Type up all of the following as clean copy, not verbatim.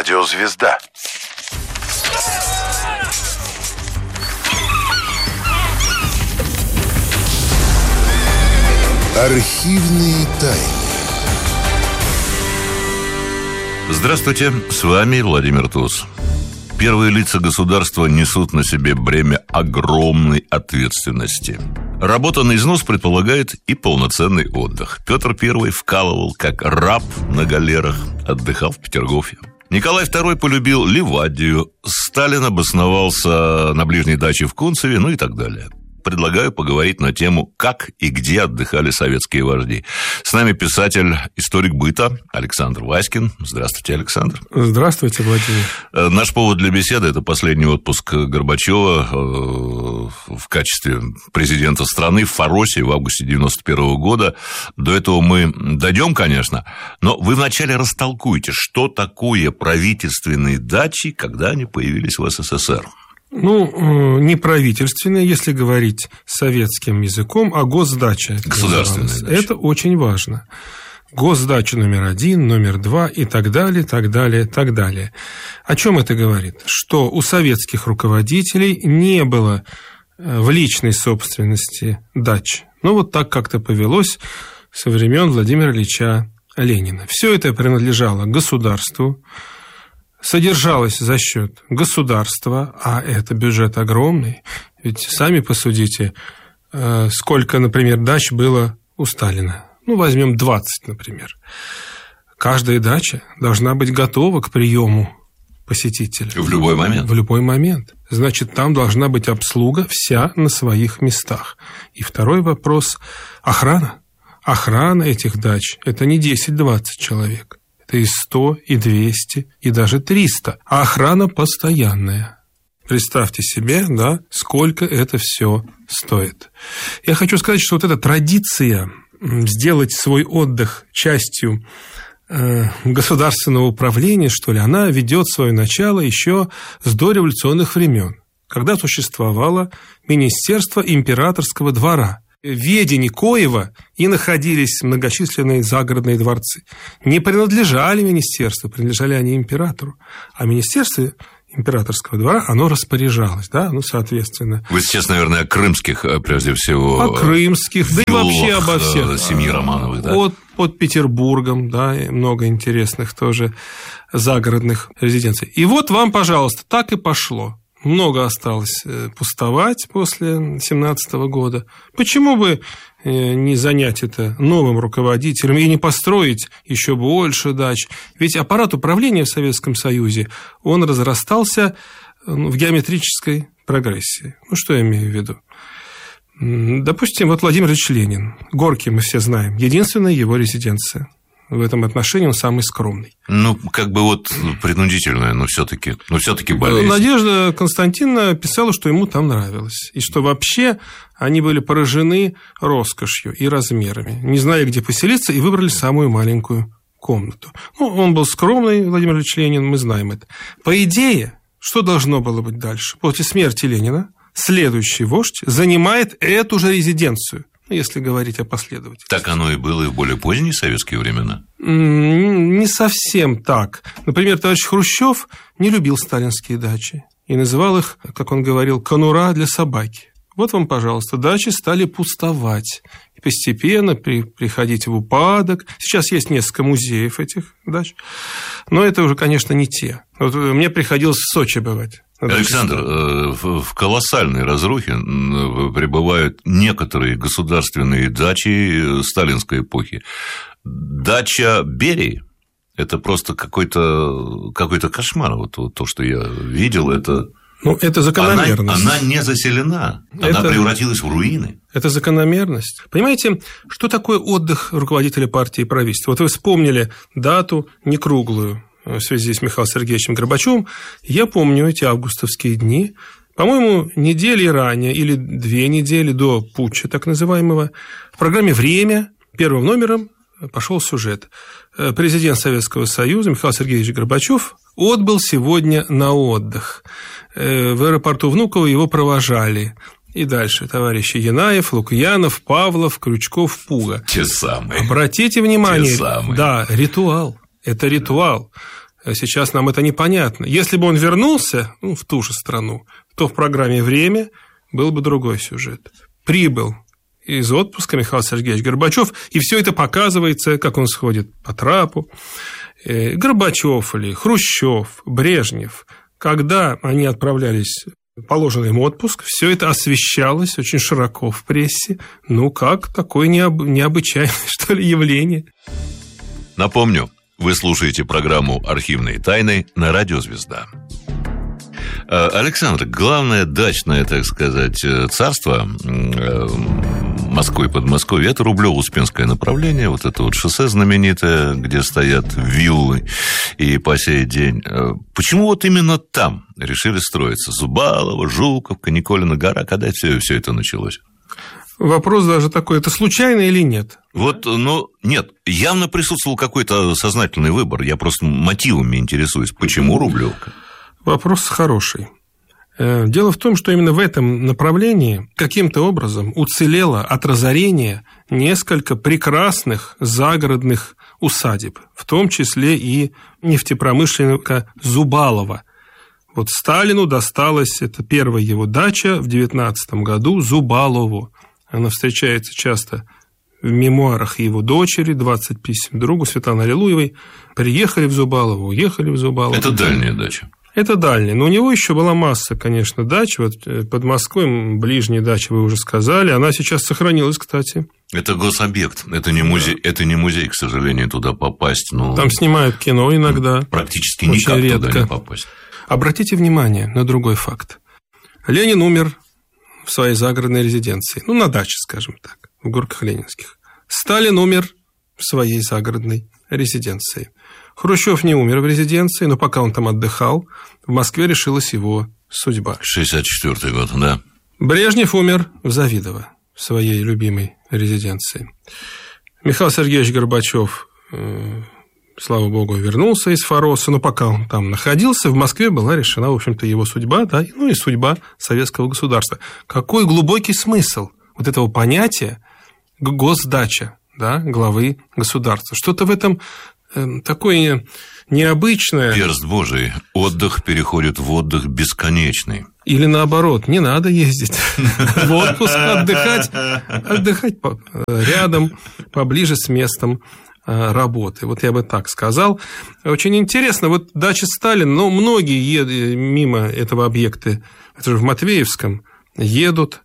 Радиозвезда. Архивные тайны. Здравствуйте, с вами Владимир Туз. Первые лица государства несут на себе бремя огромной ответственности. Работа на износ предполагает и полноценный отдых. Петр I вкалывал как раб на галерах, отдыхал в Петергофе. Николай II полюбил Ливадию, Сталин обосновался на ближней даче в Кунцеве, ну и так далее. Предлагаю поговорить на тему, как и где отдыхали советские вожди. С нами писатель, историк быта Александр Васькин. Здравствуйте, Александр. Здравствуйте, Владимир. Наш повод для беседы – это последний отпуск Горбачева в качестве президента страны в Фаросе в августе 1991 года. До этого мы дойдем, конечно, но вы вначале растолкуйте, что такое правительственные дачи, когда они появились в СССР. Не правительственные, если говорить советским языком, а госдача. Государственная дача. Это очень важно. Госдача номер 1, номер 2 и так далее, так далее, так далее. О чем это говорит? Что у советских руководителей не было в личной собственности дач. Вот так как-то повелось со времен Владимира Ильича Ленина. Все это принадлежало государству, содержалось за счет государства, а это бюджет огромный. Ведь сами посудите, сколько, например, дач было у Сталина. Возьмем 20, например. Каждая дача должна быть готова к приему посетителя. В любой момент. В любой момент. Значит, там должна быть обслуга вся на своих местах. И второй вопрос – охрана. Охрана этих дач – это не 10-20 человек. Это и 100, и 200, и даже 300. А охрана постоянная. Представьте себе, сколько это все стоит. Я хочу сказать, что эта традиция сделать свой отдых частью государственного управления, она ведет свое начало еще с дореволюционных времен, когда существовало Министерство императорского двора. В ведении коего и находились многочисленные загородные дворцы. Не принадлежали министерству, принадлежали они императору. А министерство императорского двора, оно распоряжалось, соответственно. Вы сейчас, наверное, о крымских, прежде всего. О крымских, да и вообще обо всех. Семьи Романовых, Под Петербургом, и много интересных тоже загородных резиденций. И вот вам, пожалуйста, так и пошло. Много осталось пустовать после 1917 года. Почему бы не занять это новым руководителем и не построить еще больше дач? Ведь аппарат управления в Советском Союзе, он разрастался в геометрической прогрессии. Что я имею в виду? Допустим, Владимир Ильич Ленин. Горький мы все знаем. Единственная его резиденция. В этом отношении он самый скромный. Принудительная, но все-таки болезнь. Надежда Константиновна писала, что ему там нравилось. И что вообще они были поражены роскошью и размерами. Не знали, где поселиться, и выбрали самую маленькую комнату. Он был скромный, Владимир Ильич Ленин, мы знаем это. По идее, что должно было быть дальше? После смерти Ленина следующий вождь занимает эту же резиденцию. Если говорить о последовательности. Так оно и было и в более поздние советские времена? Не совсем так. Например, товарищ Хрущев не любил сталинские дачи и называл их, как он говорил, конура для собаки. Вот вам, пожалуйста, дачи стали пустовать и постепенно приходить в упадок. Сейчас есть несколько музеев этих дач, но это уже, конечно, не те. Мне приходилось в Сочи бывать. Александр, в колоссальной разрухе пребывают некоторые государственные дачи сталинской эпохи. Дача Берии – это просто какой-то кошмар. То, что я видел, это… это закономерность. Она не заселена, она превратилась в руины. Это закономерность. Понимаете, что такое отдых руководителя партии и правительства? Вы вспомнили дату не круглую в связи с Михаилом Сергеевичем Горбачевым. Я помню эти августовские дни. По-моему, недели ранее или 2 недели до путча, так называемого, в программе «Время» первым номером пошел сюжет. Президент Советского Союза Михаил Сергеевич Горбачев отбыл сегодня на отдых. В аэропорту Внуково его провожали. И дальше товарищи Янаев, Лукьянов, Павлов, Крючков, Пуга. Те самые. Обратите внимание. Те самые. Да, ритуал. Это ритуал. Сейчас нам это непонятно. Если бы он вернулся в ту же страну, то в программе «Время» был бы другой сюжет. Прибыл из отпуска Михаил Сергеевич Горбачев, и все это показывается, как он сходит по трапу. Горбачев или Хрущев, Брежнев, когда они отправлялись в положенный им отпуск, все это освещалось очень широко в прессе. Как такое необычайное, что ли, явление. Напомню, вы слушаете программу «Архивные тайны» на радио «Звезда». Александр, главное дачное, так сказать, царство Москвы и Подмосковья – это Рублево-Успенское направление, вот это вот шоссе знаменитое, где стоят виллы и по сей день. Почему вот именно там решили строиться? Зубалово, Жуковка, Николина гора, когда все это началось? Вопрос даже такой, это случайно или нет? Нет, явно присутствовал какой-то сознательный выбор, я просто мотивами интересуюсь, почему Рублевка? Вопрос хороший. Дело в том, что именно в этом направлении каким-то образом уцелело от разорения несколько прекрасных загородных усадеб, в том числе и нефтепромышленника Зубалова. Вот Сталину досталась, это первая его дача в 19 году, Зубалову. Она встречается часто в мемуарах его дочери, 20 писем другу Светланы Аллилуевой. Приехали в Зубалово, уехали в Зубалово. Это дальняя дача. Это дальняя. Но у него еще была масса, конечно, дач. Вот под Москвой ближняя дача, вы уже сказали. Она сейчас сохранилась, кстати. Это гособъект. Это не музей, это не музей, к сожалению, туда попасть. Там снимают кино иногда. Практически никак редко туда не попасть. Обратите внимание на другой факт. Ленин умер в своей загородной резиденции. На даче, скажем так, в Горках Ленинских. Сталин умер в своей загородной резиденции. Хрущев не умер в резиденции, но пока он там отдыхал, в Москве решилась его судьба. 64-й год, да. Брежнев умер в Завидово, в своей любимой резиденции. Михаил Сергеевич Горбачев, слава богу, вернулся из Фороса, но пока он там находился, в Москве была решена, в общем-то, его судьба, да, и судьба советского государства. Какой глубокий смысл вот этого понятия госдача, да, главы государства? Что-то в этом такое необычное. Перст Божий. Отдых переходит в отдых бесконечный. Или наоборот, не надо ездить в отпуск, отдыхать рядом, поближе с местом работы. Вот я бы так сказал. Очень интересно, вот дача Сталина, многие едут мимо этого объекта, это же в Матвеевском, едут,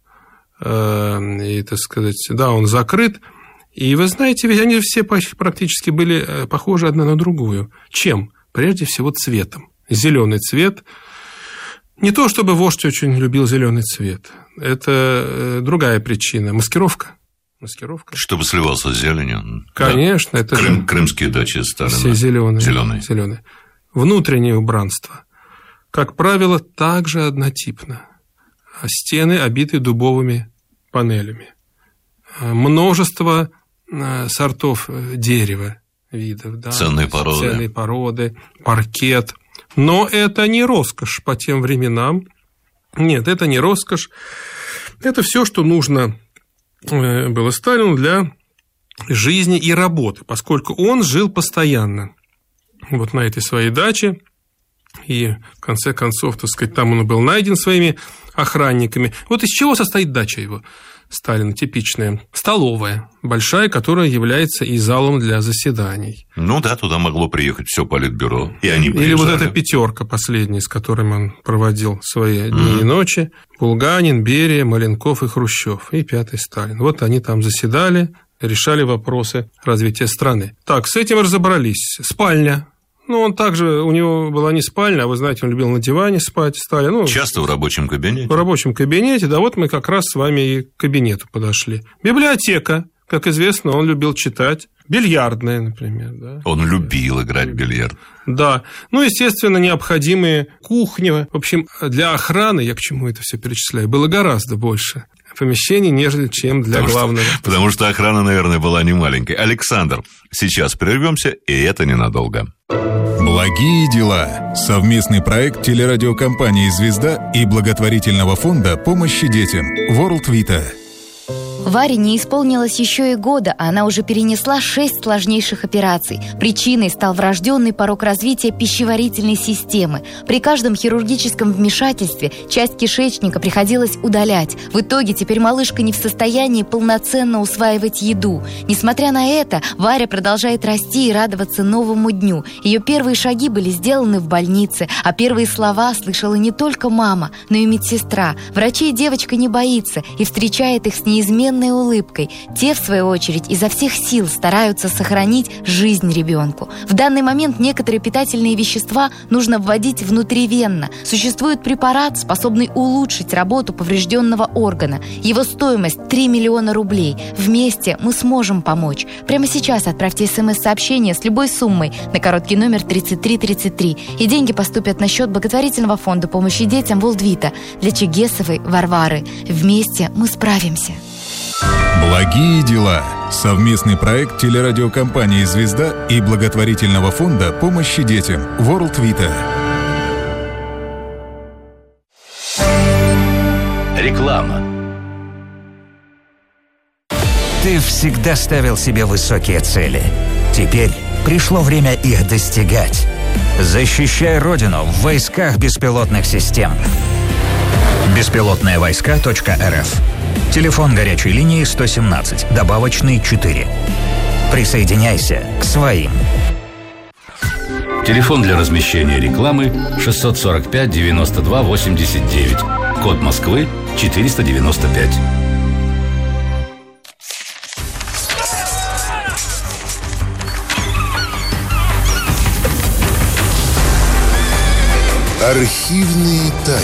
и, так сказать, да, он закрыт. И вы знаете, ведь они все практически были похожи одна на другую. Чем? Прежде всего цветом. Зеленый цвет. Не то, чтобы вождь очень любил зеленый цвет. Это другая причина. Маскировка. Чтобы сливался с зеленью. Конечно. Да. Это крымские дачи Сталина. Все зеленые. Внутреннее убранство. Как правило, также однотипно. Стены обиты дубовыми панелями. Множество сортов дерева, видов, да, ценные породы, паркет. Но это не роскошь по тем временам. Нет, это не роскошь. Это все, что нужно было Сталину для жизни и работы, поскольку он жил постоянно вот на этой своей даче. И в конце концов, так сказать, там он был найден своими охранниками. Вот из чего состоит дача его Сталина типичная? Столовая, большая, которая является и залом для заседаний. Да, туда могло приехать все политбюро, и они приезжали. Или вот эта пятерка последняя, с которой он проводил свои дни и ночи. Булганин, Берия, Маленков и Хрущев. И пятый Сталин. Вот они там заседали, решали вопросы развития страны. Так, с этим разобрались. Спальня. Он также, у него была не спальня, а вы знаете, он любил на диване спать, Сталин. Часто в рабочем кабинете. В рабочем кабинете, да, вот мы как раз с вами и к кабинету подошли. Библиотека, как известно, он любил читать. Бильярдная, например, да. Он любил играть в бильярд. Да, естественно, необходимые кухня. В общем, для охраны, я к чему это все перечисляю, было гораздо больше помещений, нежели чем для главного. Потому что охрана, наверное, была не маленькой. Александр, сейчас прервемся, и это ненадолго. Благие дела. Совместный проект телерадиокомпании «Звезда» и благотворительного фонда помощи детям World Vita. Варе не исполнилось еще и года, а она уже перенесла 6 сложнейших операций. Причиной стал врожденный порок развития пищеварительной системы. При каждом хирургическом вмешательстве часть кишечника приходилось удалять. В итоге теперь малышка не в состоянии полноценно усваивать еду. Несмотря на это, Варя продолжает расти и радоваться новому дню. Ее первые шаги были сделаны в больнице, а первые слова слышала не только мама, но и медсестра. Врачей девочка не боится и встречает их с неизменной улыбкой. Те, в свою очередь, изо всех сил стараются сохранить жизнь ребенку. В данный момент некоторые питательные вещества нужно вводить внутривенно. Существует препарат, способный улучшить работу поврежденного органа. Его стоимость 3 миллиона рублей. Вместе мы сможем помочь. Прямо сейчас отправьте СМС-сообщение с любой суммой на короткий номер 3333, и деньги поступят на счет благотворительного фонда помощи детям Волдвита для Чегесовой Варвары. Вместе мы справимся. Благие дела. Совместный проект телерадиокомпании «Звезда» и благотворительного фонда помощи детям World Vita. Реклама. Ты всегда ставил себе высокие цели. Теперь пришло время их достигать. Защищай Родину в войсках беспилотных систем. Беспилотныевойска.рф. Телефон горячей линии 117, добавочный 4. Присоединяйся к своим. Телефон для размещения рекламы 645 92 89. Код Москвы 495. Архивные тайны.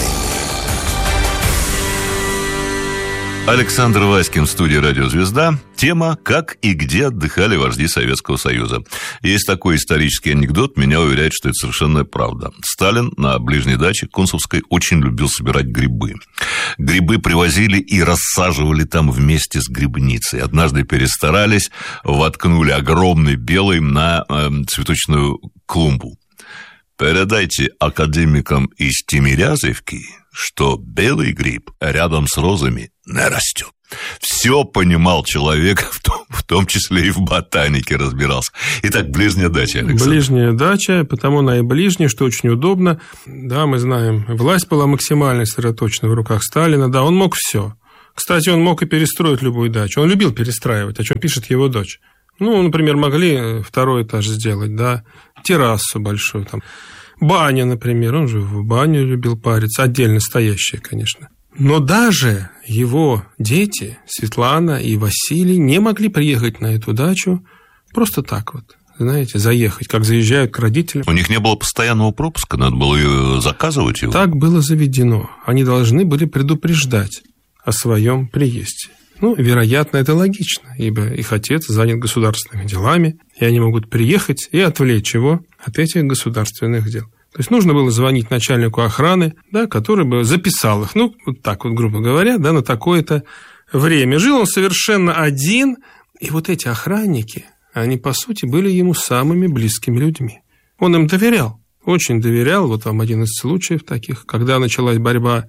Александр Васькин в студии «Радио Звезда». Тема «Как и где отдыхали вожди Советского Союза». Есть такой исторический анекдот, меня уверяет, что это совершенно правда. Сталин на ближней даче Кунцевской очень любил собирать грибы. Грибы привозили и рассаживали там вместе с грибницей. Однажды перестарались, воткнули огромный белый на цветочную клумбу. Передайте академикам из Тимирязевки, что белый гриб рядом с розами не растет. Все понимал человек, в том числе и в ботанике разбирался. Итак, ближняя дача, Александр. Ближняя дача, потому она и ближняя, что очень удобно. Да, мы знаем, власть была максимально сосредоточена в руках Сталина. Да, он мог все. Кстати, он мог и перестроить любую дачу. Он любил перестраивать, о чем пишет его дочь. Ну, например, могли второй этаж сделать, да, террасу большую там. Баня, например, он же в баню любил париться, отдельно стоящая, конечно. Но даже его дети, Светлана и Василий, не могли приехать на эту дачу просто так вот, знаете, заехать, как заезжают к родителям. У них не было постоянного пропуска, надо было заказывать его. Так было заведено. Они должны были предупреждать о своем приезде. Ну, вероятно, это логично, ибо их отец занят государственными делами, и они могут приехать и отвлечь его от этих государственных дел. То есть нужно было звонить начальнику охраны, да, который бы записал их, ну, вот так вот, грубо говоря, да, на такое-то время. Жил он совершенно один, и вот эти охранники, они, по сути, были ему самыми близкими людьми. Он им доверял, очень доверял. Вот вам один из случаев таких, когда началась борьба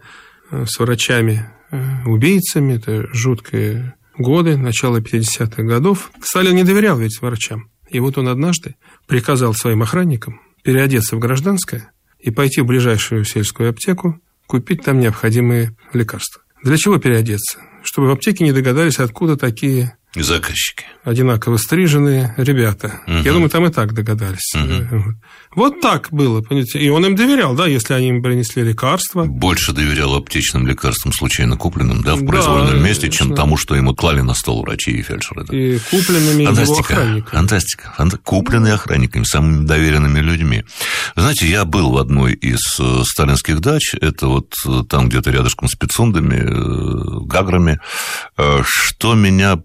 с врачами-убийцами, это жуткие годы, начало 50-х годов. Сталин не доверял ведь врачам. И вот он однажды приказал своим охранникам переодеться в гражданское и пойти в ближайшую сельскую аптеку, купить там необходимые лекарства. Для чего переодеться? Чтобы в аптеке не догадались, откуда такие заказчики, одинаково стриженные ребята. Угу. Я думаю, там и так догадались. Угу. Вот так было, понимаете? И он им доверял, да, если они им принесли лекарства. Больше доверял аптечным лекарствам, случайно купленным, да, в произвольном месте, чем тому, что ему клали на стол врачи и фельдшеры. Да. И купленными его охранниками. Фантастика. Купленные охранниками, самыми доверенными людьми. Знаете, я был в одной из сталинских дач, это вот там где-то рядышком с Пицундами, Гаграми. Что меня поразило?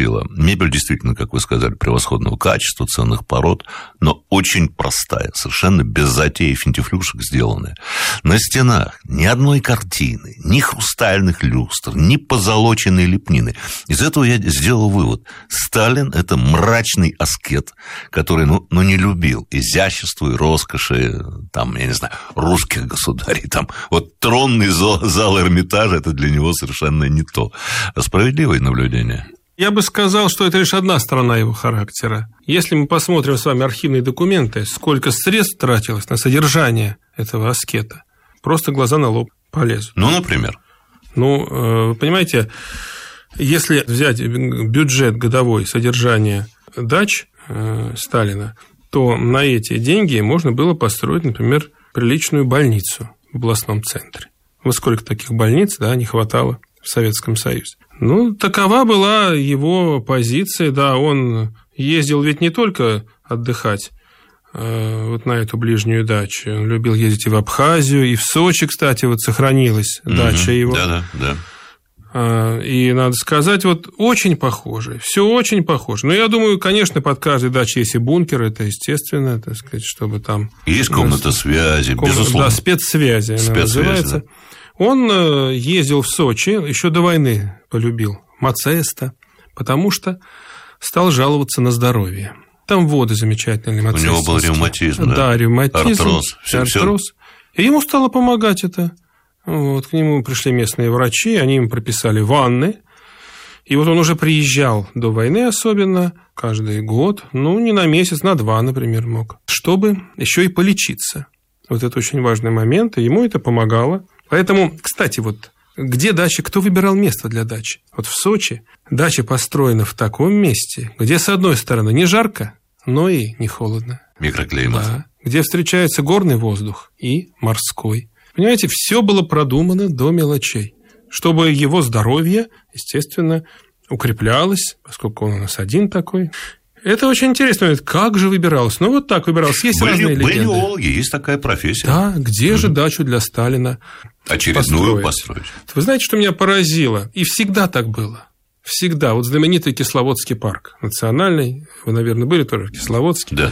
происходило. Мебель действительно, как вы сказали, превосходного качества, ценных пород, но очень простая, совершенно без затей и финтифлюшек сделанная. На стенах ни одной картины, ни хрустальных люстр, ни позолоченной лепнины. Из этого я сделал вывод. Сталин – это мрачный аскет, который, не любил изящества и роскоши, там, я не знаю, русских государей. Там, вот тронный зал Эрмитажа – это для него совершенно не то. Справедливое наблюдение? Я бы сказал, что это лишь одна сторона его характера. Если мы посмотрим с вами архивные документы, сколько средств тратилось на содержание этого аскета, просто глаза на лоб полезут. Например? Вы понимаете, если взять бюджет годовой содержания дач Сталина, то на эти деньги можно было построить, например, приличную больницу в областном центре. Вот сколько таких больниц, не хватало в Советском Союзе. Такова была его позиция, он ездил ведь не только отдыхать вот на эту ближнюю дачу, он любил ездить и в Абхазию, и в Сочи, кстати, вот сохранилась дача его. Да. И, надо сказать, очень похоже, все очень похоже. Но я думаю, конечно, под каждой дачей есть и бункер, это естественно, так сказать, чтобы там... Есть комната связи, безусловно. Да, спецсвязи она называется. Да. Он ездил в Сочи, еще до войны полюбил Мацеста, потому что стал жаловаться на здоровье. Там воды замечательные. У него был ревматизм, да? Да, ревматизм, артроз. И ему стало помогать это. К нему пришли местные врачи, они ему прописали ванны. И он уже приезжал до войны особенно, каждый год, не на месяц, на 2, например, мог, чтобы еще и полечиться. Вот это очень важный момент, и ему это помогало. Поэтому, кстати, где дача, кто выбирал место для дачи? В Сочи дача построена в таком месте, где, с одной стороны, не жарко, но и не холодно. Микроклимат. Да, где встречается горный воздух и морской. Понимаете, все было продумано до мелочей, чтобы его здоровье, естественно, укреплялось, поскольку он у нас один такой. Это очень интересно. Как же выбиралось? так выбиралось. Есть разные легенды. Были геологи, есть такая профессия. Да, где же дачу для Сталина очередную построить? Вы знаете, что меня поразило? И всегда так было. Всегда. Знаменитый Кисловодский парк национальный. Вы, наверное, были тоже в Кисловодске. Да.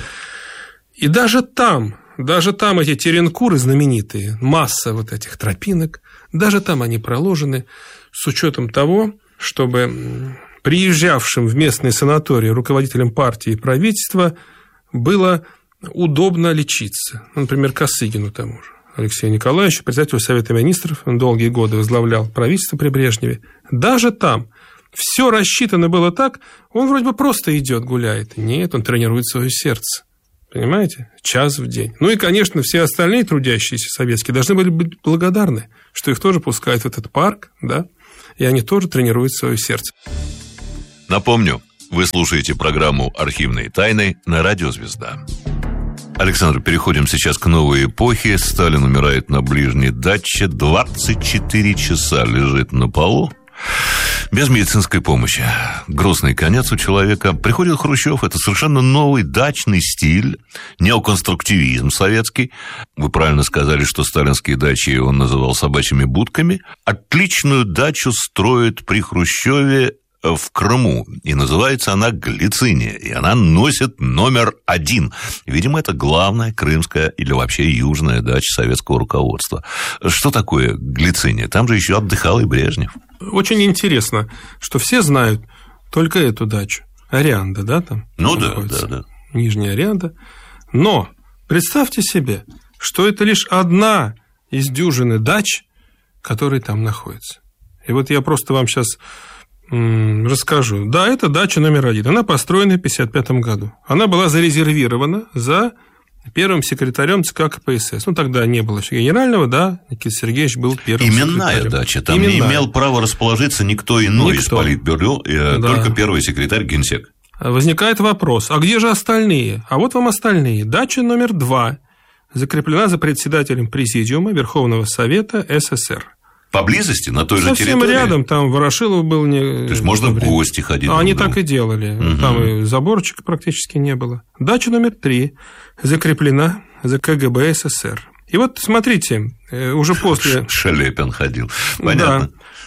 И даже там эти теренкуры знаменитые, масса этих тропинок, даже там они проложены с учетом того, чтобы приезжавшим в местные санатории руководителям партии и правительства было удобно лечиться. Например, Косыгину тому же, Алексею Николаевичу, председателю Совета Министров, он долгие годы возглавлял правительство при Брежневе. Даже там все рассчитано было так, он вроде бы просто идет, гуляет. Нет, он тренирует свое сердце. Понимаете? Час в день. И, конечно, все остальные трудящиеся советские должны были быть благодарны, что их тоже пускают в этот парк, и они тоже тренируют свое сердце. Напомню, вы слушаете программу «Архивные тайны» на радио «Звезда». Александр, переходим сейчас к новой эпохе. Сталин умирает на ближней даче, 24 часа лежит на полу. Без медицинской помощи. Грустный конец у человека. Приходит Хрущев, это совершенно новый дачный стиль, неоконструктивизм советский. Вы правильно сказали, что сталинские дачи он называл собачьими будками. Отличную дачу строят при Хрущеве в Крыму, и называется она Глициния, и она носит номер 1. Видимо, это главная крымская или вообще южная дача советского руководства. Что такое Глициния? Там же еще отдыхал и Брежнев. Очень интересно, что все знают только эту дачу. Арианда, там? Да. Нижняя Арианда. Но представьте себе, что это лишь одна из дюжины дач, которые там находятся. И я просто вам сейчас расскажу. Да, это дача номер 1. Она построена в 1955 году. Она была зарезервирована за первым секретарем ЦК КПСС. Тогда не было еще генерального, Никита Сергеевич был первым именная секретарем. Дача. Там не имел права расположиться никто иной из политбюро, только первый секретарь Генсек. Возникает вопрос, а где же остальные? А вот вам остальные. Дача номер 2 закреплена за председателем Президиума Верховного Совета СССР. Поблизости, на той же территории? Совсем рядом, там Ворошилов был. То есть можно в гости ходить? Они так и делали. Там и заборчика практически не было. Дача номер 3 закреплена за КГБ СССР. И смотрите, уже после... Шелепин ходил, понятно. Да.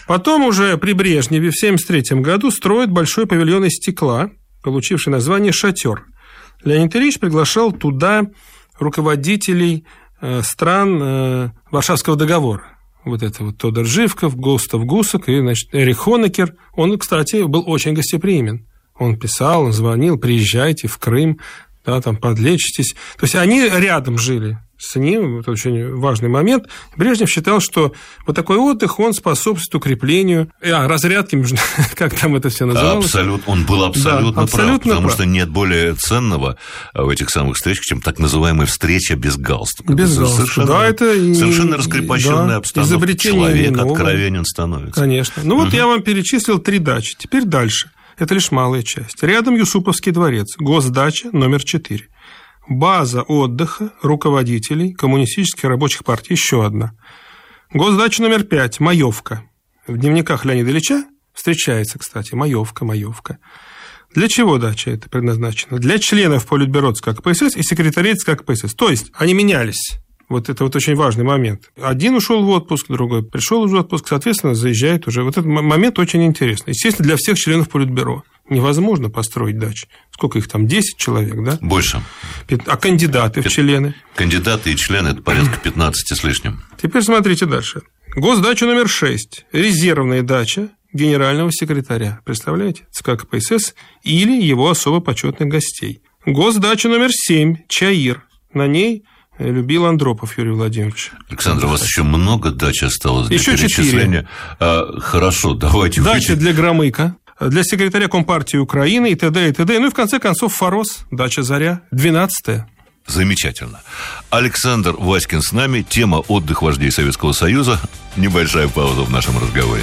Потом уже при Брежневе в 1973 году строят большой павильон из стекла, получивший название «Шатер». Леонид Ильич приглашал туда руководителей стран Варшавского договора. Вот это вот Тодор Живков, Густав Гусак и, значит, Эрих Хонекер. Он, кстати, был очень гостеприимен. Он писал, он звонил: приезжайте в Крым, да, там подлечитесь. То есть они рядом жили с ним, это очень важный момент. Брежнев считал, что вот такой отдых, он способствует укреплению, разрядки, как там это все называлось. Абсолютно, он был абсолютно прав, потому что нет более ценного в этих самых встречах, чем так называемая встреча без галстука. Без галстука, да, это совершенно раскрепощенная обстановка, человек откровенен становится. Конечно. Ну вот я вам перечислил 3 дачи, теперь дальше. Это лишь малая часть. Рядом Юсуповский дворец, госдача номер 4. База отдыха руководителей коммунистических рабочих партий, еще одна. Госдача номер 5, Маевка. В дневниках Леонида Ильича встречается, кстати, Маевка. Для чего дача это предназначена? Для членов Политбюро ЦК КПСС и секретарей ЦК КПСС. То есть они менялись. Вот это вот очень важный момент. Один ушел в отпуск, другой пришел в отпуск, соответственно, заезжает уже. Вот этот момент очень интересный. Естественно, для всех членов Политбюро невозможно построить дачи. Сколько их там, 10 человек, да? Больше. А кандидаты в члены? Кандидаты и члены – это порядка 15 с лишним. Теперь смотрите дальше. Госдача номер 6. Резервная дача генерального секретаря. Представляете? ЦК КПСС или его особо почетных гостей. Госдача номер 7. Чаир. На ней любил Андропов Юрий Владимирович. Александр, у вас еще много дач осталось для еще перечисления. 4. Хорошо, давайте. Дача для Громыка, для секретаря Компартии Украины и т.д. и т.д. Ну и в конце концов Форос, дача Заря, 12-я. Замечательно. Александр Васькин с нами. Тема «Отдых вождей Советского Союза». Небольшая пауза в нашем разговоре.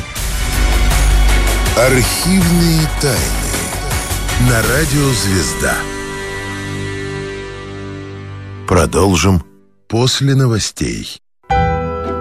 Архивные тайны. На радио «Звезда». Продолжим после новостей.